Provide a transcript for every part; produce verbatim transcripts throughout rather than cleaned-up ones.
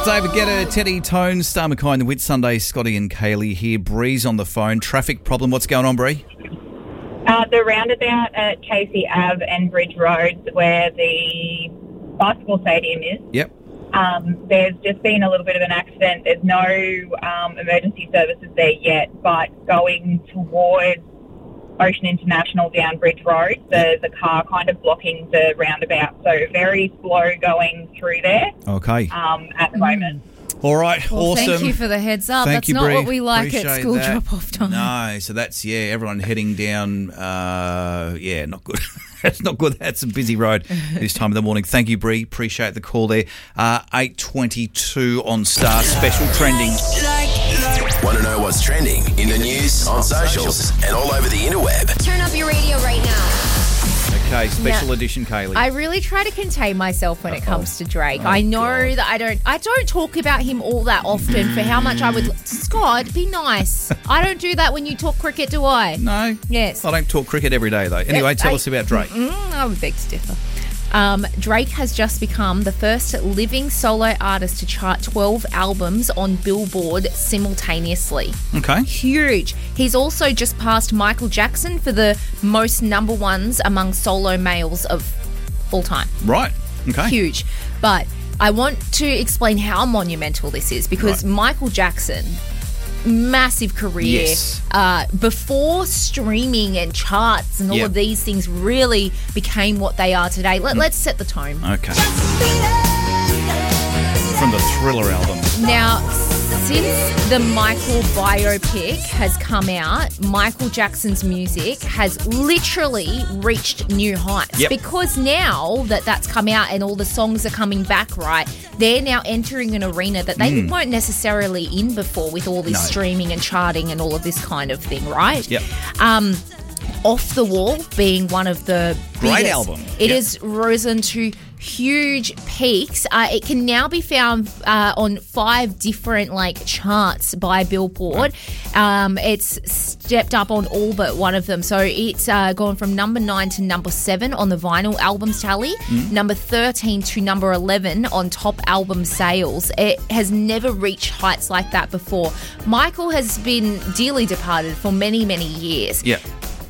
David Guetta, Teddy Tone, Star McKay and the Whitsunday, Scotty and Kaylee here. Bree's on the phone. Traffic problem. What's going on, Bree? Uh, the roundabout at Casey Ave and Bridge Road, where the basketball stadium is. Yep. Um, there's just been a little bit of an accident. There's no um, emergency services there yet, but going towards Ocean International down Bridge Road, there's a car kind of blocking the roundabout. So very slow going through there. Okay. Um, at the moment. All right, Well, awesome. thank you for the heads up. Thank That's you, not Bree. what we like Appreciate at school that. drop-off time. No, so that's, yeah, everyone heading down, uh, yeah, not good. That's not good. That's a busy road this time of the morning. Thank you, Bree. Appreciate the call there. Uh, eight twenty-two on Star Special Trending. Want to know what's trending in the news, on socials, and all over the interweb? Turn up your radio right now. Okay, special Now, edition, Kaylee. I really try to contain myself when it Uh-oh. comes to Drake. Oh, I know God. that I don't I don't talk about him all that often for how much I would... Scott, be nice. I don't do that when you talk cricket, do I? No. Yes. I don't talk cricket every day, though. Anyway, tell I- us about Drake. Mm, I would beg to differ. Um, Drake has just become the first living solo artist to chart twelve albums on Billboard simultaneously. Okay. Huge. He's also just passed Michael Jackson for the most number ones among solo males of all time. Right. Okay. Huge. But I want to explain how monumental this is because Right. Michael Jackson, massive career. Yes. Uh, before streaming and charts and all Yep. of these things really became what they are today. Let, Let's set the tone. Okay. From the Thriller album. Now, since the Michael biopic has come out, Michael Jackson's music has literally reached new heights. Yep. Because now that that's come out and all the songs are coming back, right, they're now entering an arena that they weren't necessarily in before with all this No. streaming and charting and all of this kind of thing, right? Yep. Um, Off the Wall being one of the Great biggest. album. It Yep. has risen to huge peaks. Uh, it can now be found uh, on five different like charts by Billboard. Um, it's stepped up on all but one of them. So it's uh, gone from number nine to number seven on the vinyl albums tally, number thirteen to number eleven on top album sales. It has never reached heights like that before. Michael has been dearly departed for many, many years. Yeah.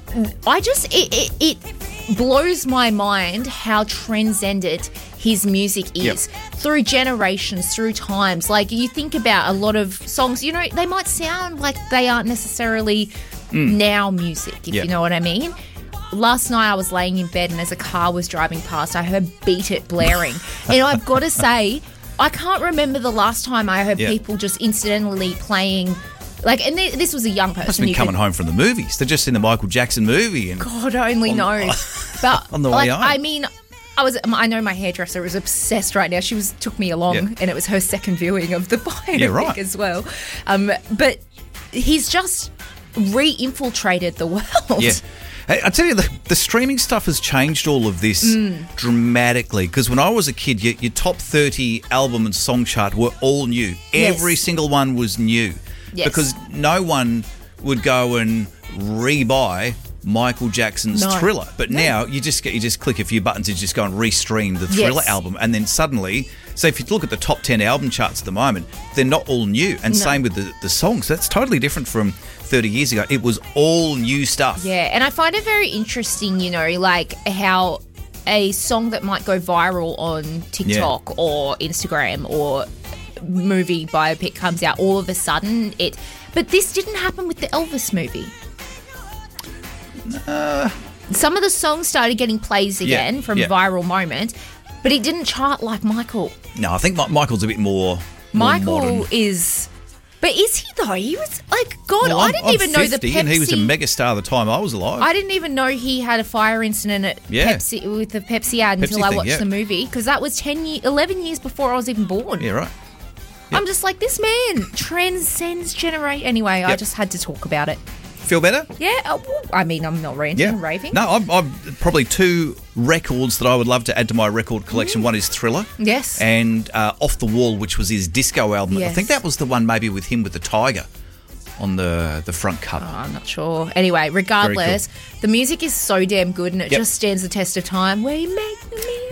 I just, it, it, it blows my mind how transcendent his music is Yep. through generations, through times. Like you think about a lot of songs, you know, they might sound like they aren't necessarily now music, if Yep. you know what I mean. Last night I was laying in bed and as a car was driving past, I heard Beat It blaring. And I've got to say, I can't remember the last time I heard Yeah. people just incidentally playing, like, and th- this was a young person. Must have been you coming could- home from the movies. They're just in the Michael Jackson movie. And God only knows. But on the way like, home. I mean, I was. I know my hairdresser is obsessed right now. She was took me along, Yeah. and it was her second viewing of the biopic Yeah, right. as well. Um, but he's just re-infiltrated the world. Yeah. Hey, I tell you, the, the streaming stuff has changed all of this Mm. dramatically. Because when I was a kid, your, your top thirty album and song chart were all new. Yes. Every single one was new. Yes. Because no one would go and re-buy Michael Jackson's No. Thriller. But now you just get you just click a few buttons and just go and re-stream the Thriller Yes. album. And then suddenly, so if you look at the top ten album charts at the moment, they're not all new. And No. same with the, the songs. That's totally different from thirty years ago. It was all new stuff. Yeah, and I find it very interesting, you know, like how a song that might go viral on TikTok or Instagram or movie biopic comes out, all of a sudden it. But this didn't happen with the Elvis movie. Uh, Some of the songs started getting plays Yeah, again from yeah. viral moments, but it didn't chart like Michael. No, I think Mi- Michael's a bit more, more Michael modern. is. But is he though? He was like, God, Well, I I'm- didn't I'm even know the fifty Pepsi. and he was a megastar the time I was alive. I didn't even know he had a fire incident at Yeah. Pepsi with the Pepsi ad Pepsi until I thing, watched yeah. the movie because that was ten, year, eleven years before I was even born. yeah, right. I'm just like, this man transcends generation. Anyway, I Yep. just had to talk about it. Feel better? Yeah, uh, well, I mean, I'm not ranting Yeah. and raving. No, I've, I've probably two records that I would love to add to my record collection. One is Thriller. Yes. And uh, Off the Wall, which was his disco album. I Yes. think that was the one maybe with him with the tiger on the, the front cover. Oh, I'm not sure. Anyway, regardless, the music is so damn good and it Yep. just stands the test of time. We make the music.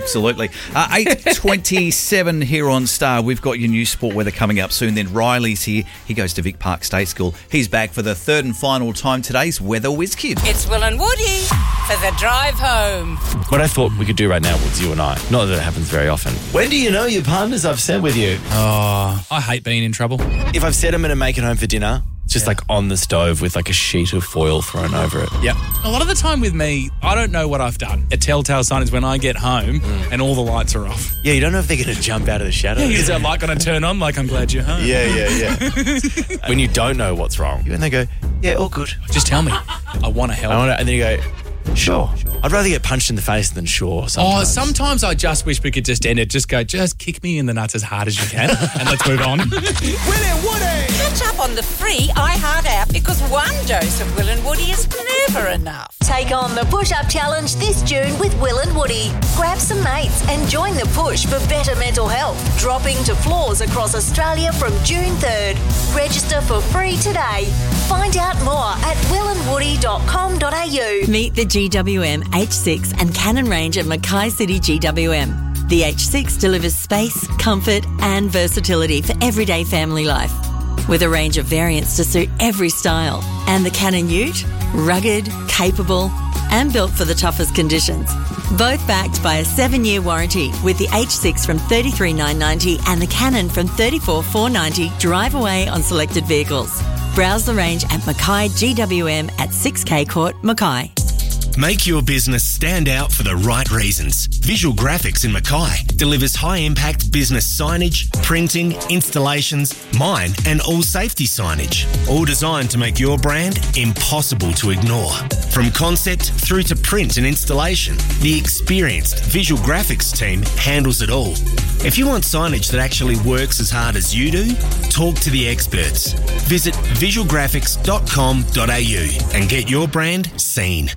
Absolutely. Uh, eight twenty-seven here on Star. We've got your new sport weather coming up soon. Then Riley's here. He goes to Vic Park State School. He's back for the third and final time. Today's Weather Whiz Kid. It's Will and Woody for the drive home. What I thought we could do right now was you and I. Not that it happens very often. When do you know your partner's upset with you? Oh, I hate being in trouble. If I've said I'm going to make it home for dinner, it's just Yeah. like on the stove with like a sheet of foil thrown over it. Yep. A lot of the time with me, I don't know what I've done. A telltale sign is when I get home and all the lights are off. Yeah, you don't know if they're going to jump out of the shadows. Is that light going to turn on? Like, I'm glad you're home. Yeah, yeah, yeah. When you don't know what's wrong, and they go, yeah, all good. Just tell me. I want to help. I want to, and then you go, sure. I'd rather get punched in the face than sure. Sometimes. Oh, sometimes I just wish we could just end it. Just go, just kick me in the nuts as hard as you can and let's move on. Will and Woody! Catch up on the free iHeart app because one dose of Will and Woody is never enough. Take on the push-up challenge this June with Will and Woody. Grab some mates and join the push for better mental health. Dropping to floors across Australia from June third. Register for free today. Find out more at will and woody dot com dot a u. Meet the G W M H six and Canon range at Mackay City G W M. The H six delivers space, comfort and versatility for everyday family life. With a range of variants to suit every style. And the Canon Ute, rugged, capable and built for the toughest conditions. Both backed by a seven-year warranty with the H six from thirty-three thousand nine hundred ninety dollars and the Canon from thirty-four thousand four hundred ninety dollars drive away on selected vehicles. Browse the range at Mackay G W M at six K Court, Mackay. Make your business stand out for the right reasons. Visual Graphics in Mackay delivers high-impact business signage, printing, installations, mine and all safety signage. All designed to make your brand impossible to ignore. From concept through to print and installation, the experienced Visual Graphics team handles it all. If you want signage that actually works as hard as you do, talk to the experts. Visit visual graphics dot com dot a u and get your brand seen.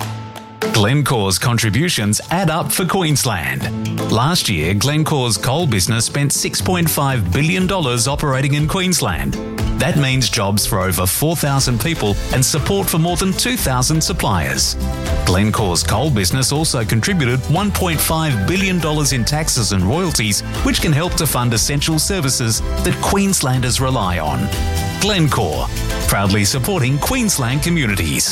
Glencore's contributions add up for Queensland. Last year, Glencore's coal business spent six point five billion dollars operating in Queensland. That means jobs for over four thousand people and support for more than two thousand suppliers. Glencore's coal business also contributed one point five billion dollars in taxes and royalties, which can help to fund essential services that Queenslanders rely on. Glencore, proudly supporting Queensland communities.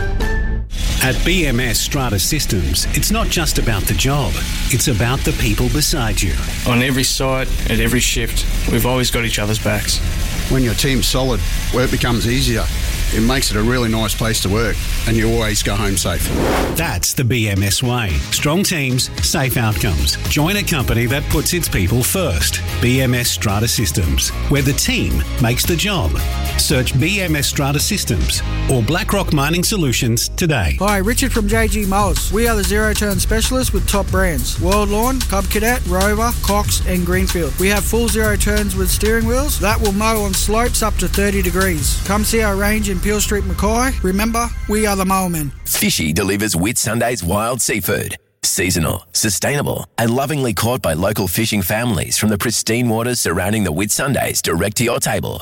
At B M S Strata Systems, it's not just about the job, it's about the people beside you. On every site, at every shift, we've always got each other's backs. When your team's solid, work becomes easier. It makes it a really nice place to work, and you always go home safe. That's the B M S way. Strong teams, safe outcomes. Join a company that puts its people first. B M S Strata Systems, where the team makes the job. Search B M S Strata Systems or BlackRock Mining Solutions today. Hi, Richard from J G Mowers. We are the zero-turn specialists with top brands. World Lawn, Cub Cadet, Rover, Cox and Greenfield. We have full zero turns with steering wheels that will mow on slopes up to thirty degrees. Come see our range in Peel Street, Mackay. Remember, we are the Mowermen. Fishy delivers Whitsundays wild seafood. Seasonal, sustainable, and lovingly caught by local fishing families from the pristine waters surrounding the Whitsundays direct to your table.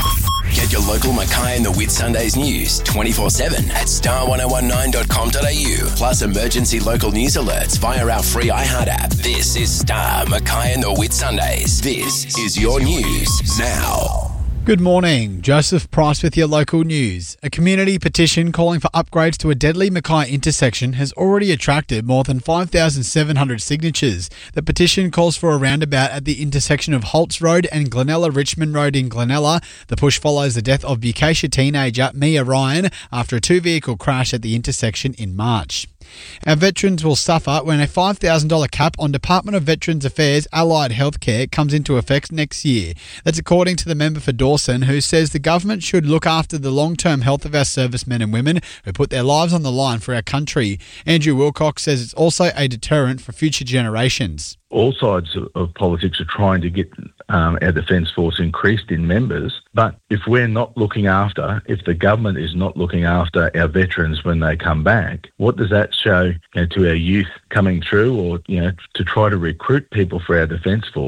Get your local Mackay and the Whitsundays news twenty-four seven at star ten nineteen dot com dot a u. Plus emergency local news alerts via our free iHeart app. This is Star, Mackay and the Whitsundays. This is your news now. Good morning. Joseph Price with your local news. A community petition calling for upgrades to a deadly Mackay intersection has already attracted more than five thousand seven hundred signatures. The petition calls for a roundabout at the intersection of Holtz Road and Glenella Richmond Road in Glenella. The push follows the death of Bukasia teenager Mia Ryan after a two-vehicle crash at the intersection in March. Our veterans will suffer when a five thousand dollars cap on Department of Veterans Affairs allied healthcare comes into effect next year. That's according to the member for Dawson, who says the government should look after the long-term health of our servicemen and women who put their lives on the line for our country. Andrew Wilcox says it's also a deterrent for future generations. All sides of, of politics are trying to get um, our Defence Force increased in members, but if we're not looking after, if the government is not looking after our veterans when they come back, what does that show, you know, to our youth coming through, or you know, to try to recruit people for our Defence Force?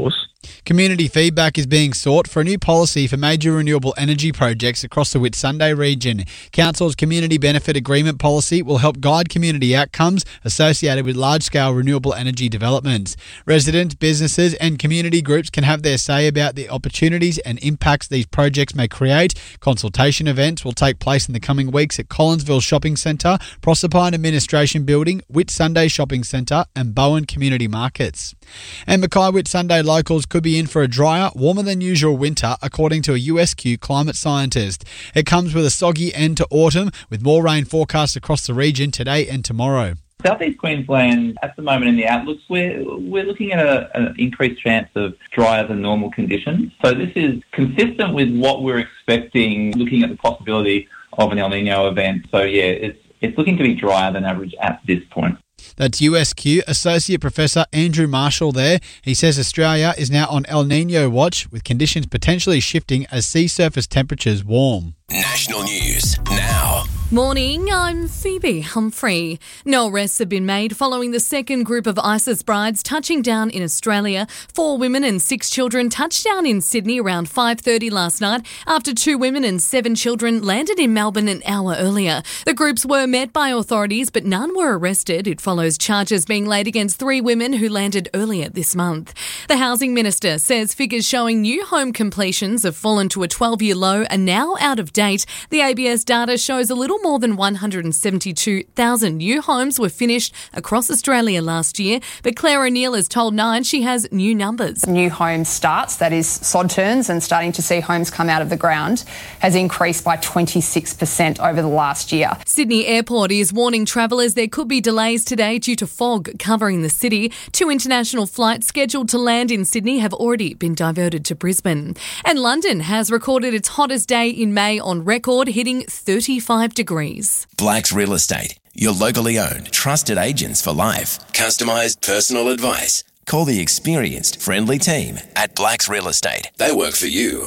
Community feedback is being sought for a new policy for major renewable energy projects across the Whitsunday region. Council's Community Benefit Agreement policy will help guide community outcomes associated with large-scale renewable energy developments. Residents, businesses and community groups can have their say about the opportunities and impacts these projects may create. Consultation events will take place in the coming weeks at Collinsville Shopping Centre, Proserpine Administration Building, Whitsunday Shopping Centre and Bowen Community Markets. And Mackay Whitsunday locals could be in for a drier, warmer than usual winter, according to a U S Q climate scientist. It comes with a soggy end to autumn, with more rain forecast across the region today and tomorrow. Southeast Queensland, at the moment in the outlooks, we're, we're looking at an increased chance of drier than normal conditions. So this is consistent with what we're expecting, looking at the possibility of an El Nino event. So yeah, it's, it's looking to be drier than average at this point. That's U S Q Associate Professor Andrew Marshall there. He says Australia is now on El Nino watch, with conditions potentially shifting as sea surface temperatures warm. National news now. Morning, I'm Phoebe Humphrey. No arrests have been made following the second group of ISIS brides touching down in Australia. Four women and six children touched down in Sydney around five thirty last night after two women and seven children landed in Melbourne an hour earlier. The groups were met by authorities, but none were arrested. It follows charges being laid against three women who landed earlier this month. The Housing Minister says figures showing new home completions have fallen to a twelve-year low are now out of date. The A B S data shows a little more than one hundred seventy-two thousand new homes were finished across Australia last year, but Claire O'Neill has told Nine she has new numbers. New home starts, that is sod turns and starting to see homes come out of the ground, has increased by twenty-six percent over the last year. Sydney Airport is warning travellers there could be delays today due to fog covering the city. Two international flights scheduled to land in Sydney have already been diverted to Brisbane. And London has recorded its hottest day in May on record, hitting thirty-five degrees. Blacks Real Estate, your locally owned, trusted agents for life. Customised personal advice. Call the experienced, friendly team at Blacks Real Estate. They work for you.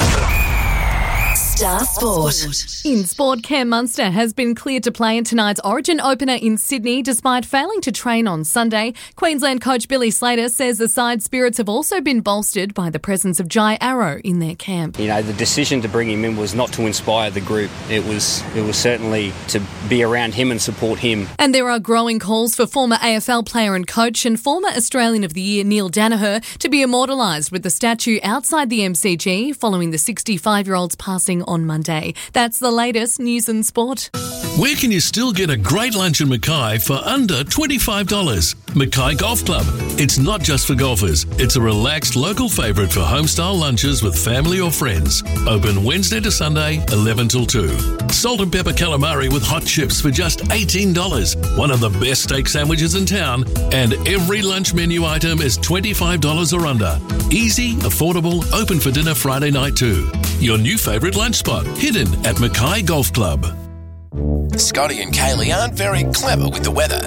Star Sport. In sport, Cam Munster has been cleared to play in tonight's Origin opener in Sydney despite failing to train on Sunday. Queensland coach Billy Slater says the side's spirits have also been bolstered by the presence of Jai Arrow in their camp. You know, the decision to bring him in was not to inspire the group. It was it was certainly to be around him and support him. And there are growing calls for former A F L player and coach and former Australian of the Year Neil Danaher to be immortalised with the statue outside the M C G following the sixty-five-year-old's passing on Monday. That's the latest news and sport. Where can you still get a great lunch in Mackay for under twenty-five dollars? Mackay Golf Club. It's not just for golfers. It's a relaxed local favourite for home-style lunches with family or friends. Open Wednesday to Sunday, eleven till two. Salt and pepper calamari with hot chips for just eighteen dollars. One of the best steak sandwiches in town. And every lunch menu item is twenty-five dollars or under. Easy, affordable, open for dinner Friday night too. Your new favourite lunch spot, hidden at Mackay Golf Club. Scotty and Kaylee aren't very clever with the weather.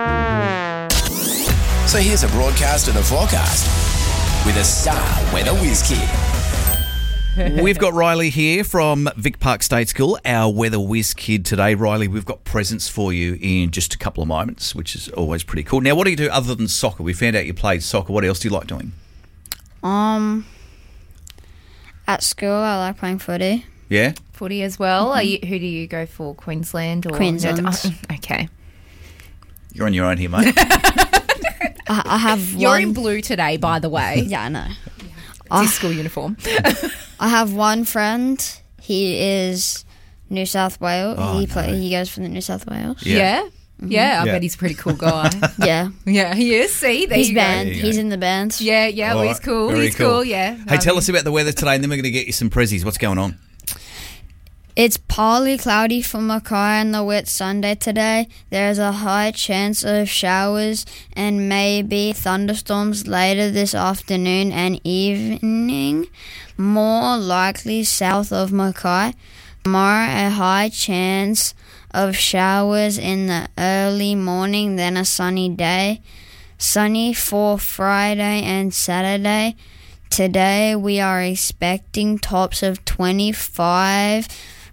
So here's a broadcast of the forecast with a star weather whiz kid. We've got Riley here from Vic Park State School, our weather whiz kid today. Riley, we've got presents for you in just a couple of moments, which is always pretty cool. Now, what do you do other than soccer? We found out you played soccer. What else do you like doing? Um, at school, I like playing footy. Yeah? Footy as well. Mm-hmm. Are you, who do you go for, Queensland? or Queensland. Oh, okay. You're on your own here, mate. I, I have You're one... in blue today, by the way. Yeah, I know. It's his school uniform. I have one friend. He is New South Wales. Oh, he no. play. He goes for the New South Wales. Yeah. Yeah? Mhm. Yeah, I Yeah. bet he's a pretty cool guy. Yeah. Yeah, he is. See, there He's you go. band. There you He's go. in the band. Yeah, yeah, well, All he's right. cool. Very He's cool, yeah. Hey, tell Um, us about the weather today, and then we're going to get you some prezzies. What's going on? It's partly cloudy for Mackay and the Whitsunday today. There's a high chance of showers and maybe thunderstorms later this afternoon and evening, more likely south of Mackay. Tomorrow, a high chance of showers in the early morning, then a sunny day. Sunny for Friday and Saturday. Today, we are expecting tops of twenty-five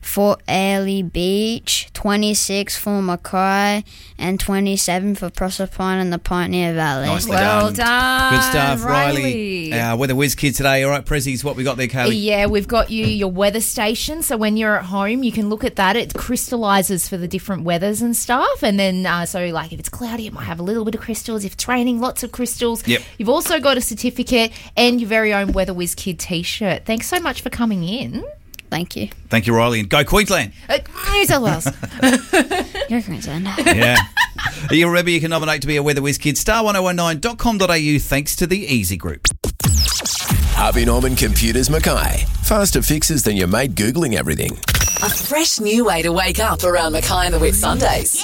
for Airlie Beach, twenty-six for Mackay, and twenty-seven for Proserpine and the Pioneer Valley. Nicely Well done. done, Good stuff, Riley. Riley. Our weather whiz kid today. All right, Prezzies, what we got there, Kaylee? Yeah, we've got you your weather station. So when you're at home, you can look at that. It crystallizes for the different weathers and stuff. And then, uh, so like if it's cloudy, it might have a little bit of crystals. If it's raining, lots of crystals. Yep. You've also got a certificate and your very own Weather Whiz Kid t-shirt. Thanks so much for coming in. Thank you. Thank you, Riley. And go Queensland. Uh, New South Wales. You're Queensland. Yeah. You remember you can nominate to be a Weather Whiz Kid, star one oh one nine dot com dot a u, thanks to the Easy Group. Harvey Norman Computers Mackay. Faster fixes than your mate Googling everything. A fresh new way to wake up around Mackay and the Whit Sundays.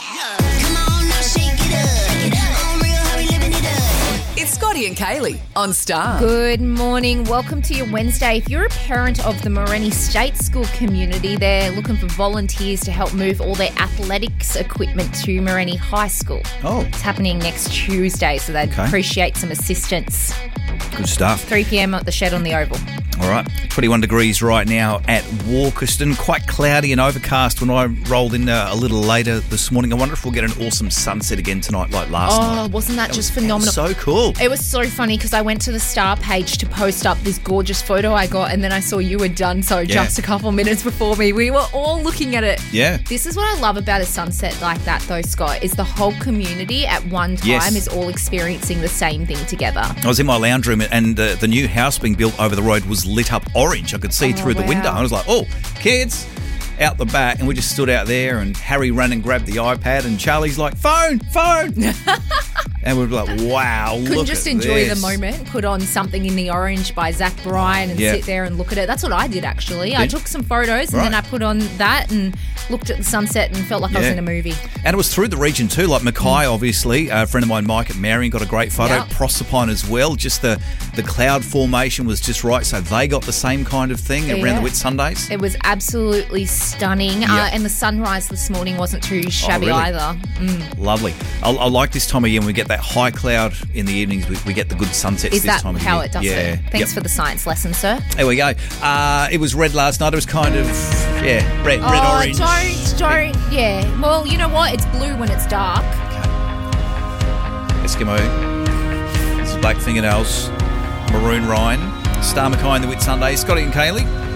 It's Scotty and Kaylee on Star. Good morning. Welcome to your Wednesday. If you're a parent of the Morenni State School community, they're looking for volunteers to help move all their athletics equipment to Morenni High School. Oh. It's happening next Tuesday, so they'd Okay. appreciate some assistance. Good stuff. three p.m. at the shed on the Oval. All right, twenty-one degrees right now at Walkerston. Quite cloudy and overcast when I rolled in uh, a little later this morning. I wonder if we'll get an awesome sunset again tonight like last Oh, night. wasn't that, That just was- that was phenomenal? so cool. It was so funny because I went to the Star page to post up this gorgeous photo I got, and then I saw you had done so Yeah. just a couple minutes before me. We were all looking at it. Yeah. This is what I love about a sunset like that, though, Scott, is the whole community at one time Yes. is all experiencing the same thing together. I was in my lounge room and uh, the new house being built over the road was lit up orange. I could see Oh, through the wow. window. I was like, oh, kids, out the back. And we just stood out there and Harry ran and grabbed the iPad and Charlie's like, phone, phone. And we'd be like, wow, Couldn't look just at enjoy this. the moment, put on Something in the Orange by Zach Bryan and Yeah. sit there and look at it. That's what I did, actually. I Did- took some photos and then I Right. put on that and looked at the sunset and felt like I was Yeah. in a movie. And it was through the region too, like Mackay, obviously. A friend of mine, Mike at Marion, got a great photo. Yep. Proserpine as well. Just the, the cloud formation was just right. So they got the same kind of thing around Yeah. the Whit Sundays. It was absolutely stunning. Uh, Yep. and the sunrise this morning wasn't too shabby really? either. Mm. Lovely. I, I like this time of year when we get that high cloud in the evenings. We, we get the good sunsets Is this that time of how year. it does yeah. it? Thanks Yep. for the science lesson, sir. There we go. Uh, it was red last night. It was kind of, yeah, red, red oh, orange. don't, don't, yeah. Well, you know what? It's blue when it's dark. Eskimo. This is Black Fingernails. Maroon Ryan. Star Mackay and the Whit Sundays. Scotty and Kaylee.